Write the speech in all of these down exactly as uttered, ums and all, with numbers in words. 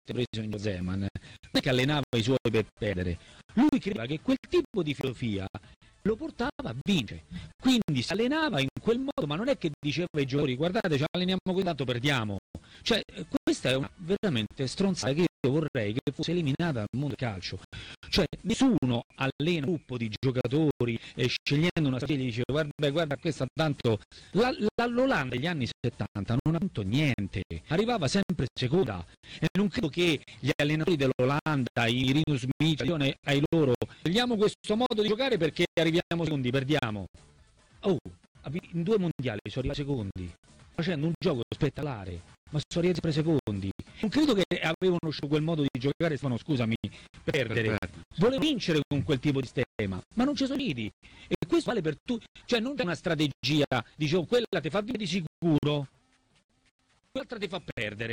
preso in Zeman, non è che allenava i suoi per perdere, lui credeva che quel tipo di filosofia lo portava a vincere, quindi si allenava in quel modo, ma non è che diceva ai giocatori guardate ci alleniamo così tanto perdiamo, cioè questa è una veramente stronzata che io vorrei che fosse eliminata dal mondo del calcio, cioè nessuno allena un gruppo di giocatori e scegliendo una strategia dice guarda, guarda questa tanto la, la, l'Olanda degli anni settanta non ha vinto niente, arrivava sempre seconda e non credo che gli allenatori dell'Olanda, i Rinus Michel, ai loro scegliamo questo modo di giocare perché arriviamo secondi, perdiamo. Oh, in due mondiali sono arrivati secondi facendo un gioco spettacolare, ma sono arrivati sempre secondi. Non credo che avevano scelto quel modo di giocare, no, scusami, perdere. Volevo vincere con quel tipo di sistema, ma non ci sono riusciti. E questo vale per tutti, cioè non c'è una strategia, dicevo, quella ti fa vincere di sicuro, quell'altra ti fa perdere.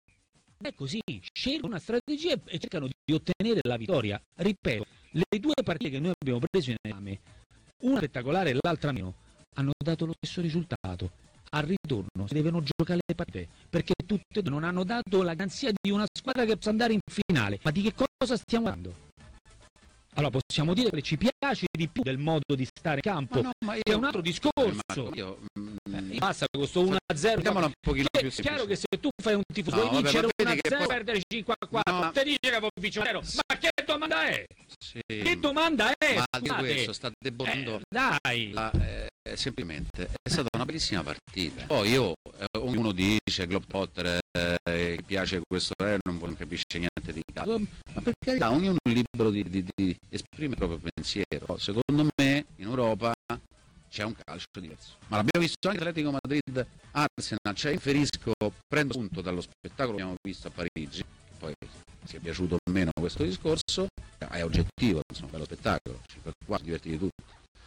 È così, scelgono una strategia e cercano di ottenere la vittoria. Ripeto, le due partite che noi abbiamo preso in esame, una spettacolare e l'altra meno, hanno dato lo stesso risultato. Al ritorno si devono giocare le partite, perché tutte non hanno dato la garanzia di una squadra che possa andare in finale. Ma di che cosa stiamo parlando? Allora possiamo dire che ci piace di più del modo di stare in campo, ma no, ma io, è un altro discorso. Io, eh, basta con questo uno a zero. Un pochino più è chiaro che se tu fai un tifo no, vuoi vincere uno a zero e perdere cinque a quattro, no, ti dice che può vincere uno a zero. Ma che domanda è? Sì. Che domanda è? Ma di questo sta debordando. Eh, dai. La, eh, semplicemente è stata una bellissima partita. Poi io, eh, ognuno dice Globe Potter eh, piace questo eh, non, non capisce niente di calcio, ma per carità ognuno è libero di, di, di esprimere il proprio pensiero. Secondo me in Europa c'è un calcio diverso, ma l'abbiamo visto anche Atletico Madrid Arsenal, cioè inferisco, prendo spunto dallo spettacolo che abbiamo visto a Parigi, poi si è piaciuto o meno questo discorso, è oggettivo, insomma, bello spettacolo, cinque a quattro divertiti tutti,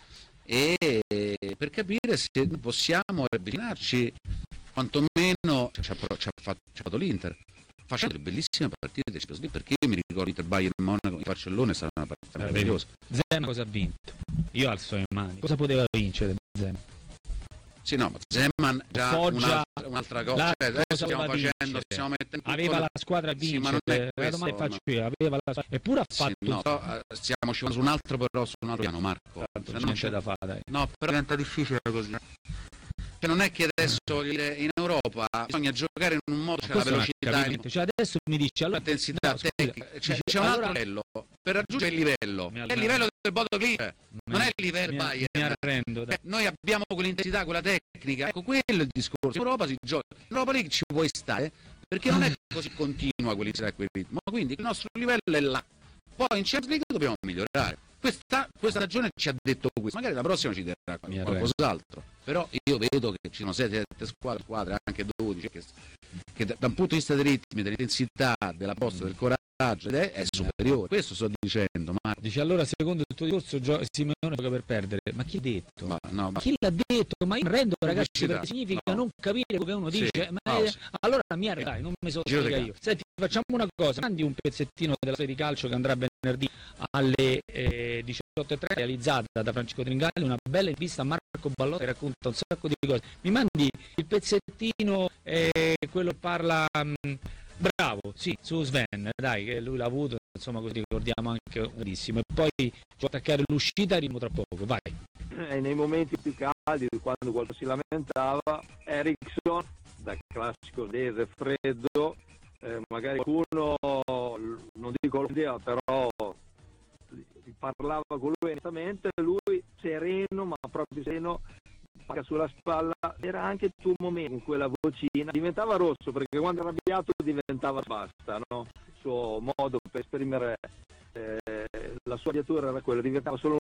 e per capire se possiamo avvicinarci quantomeno ci ha, ci ha, fatto, ci ha fatto l'Inter facendo delle bellissime partite di Champions League, perché io mi ricordo l'Inter Bayern Monaco in Barcellona, è stata una partita meravigliosa. Zeman cosa ha vinto? Io alzo le mani, cosa poteva vincere Zeman? Sì, no, ma Zeman già Foggia, un'altra, un'altra cosa, cioè, adesso stiamo facendo, stiamo mettendo aveva la squadra a vincere, sì, ma non è questo, la domanda faccio io, aveva la squadra, eppure ha fatto sì, no, però, stiamo scendendo su un altro, però su un altro piano, Marco, non, non c'è da fare, dai. No, però diventa difficile così. Cioè non è che adesso in Europa bisogna giocare in un modo, c'è la velocità, in... cioè adesso mi dici allora l'intensità no, tecnica, cioè, c'è un altro allora... livello per raggiungere il livello, è il livello del Bodo Glimt, non è il livello Bayern. Mi arrendo, dai. Eh, noi abbiamo quell'intensità, quella tecnica, ecco quello è il discorso. In Europa si gioca, in Europa League ci puoi stare perché non è così continua quell'intensità, quel ritmo, quindi il nostro livello è là. Poi in Champions League dobbiamo migliorare. Questa, questa stagione ci ha detto questo, magari la prossima ci dirà qualcos'altro, però io vedo che ci sono sette squadre, squadre anche dodici, che, che da, da un punto di vista dei ritmi, dell'intensità, della posta, del coraggio, è, è superiore. Questo sto dicendo. Ma... Dici allora, secondo il tuo discorso, Gio- Simeone gioca per perdere, ma chi l'ha detto? Ma, no, ma... Chi l'ha detto? Ma io mi rendo, ragazzi, perché significa no. non capire come uno dice, sì, ma no, è... sì. allora mi arrendai, non mi so spiega io. Senti, facciamo una cosa, mandi un pezzettino della serie di calcio che andrà venerdì alle eh, diciotto e tre, realizzata da Francesco Tringali, una bella intervista a Marco Ballotta che racconta un sacco di cose. Mi mandi il pezzettino, eh, quello che parla mh, bravo, sì, su Sven, dai, che lui l'ha avuto, insomma, così ricordiamo anche benissimo. E poi ci può attaccare l'uscita, arrivo tra poco, vai. E nei momenti più caldi, quando qualcuno si lamentava, Eriksson, da classico dese freddo, eh, magari qualcuno, non dico l'idea, però parlava con lui onestamente, lui sereno, ma proprio sereno, pacca sulla spalla. Era anche il tuo momento in quella vocina, diventava rosso perché quando era arrabbiato diventava basta, no? Il suo modo per esprimere eh, la sua arrabbiatura era quello, diventava solo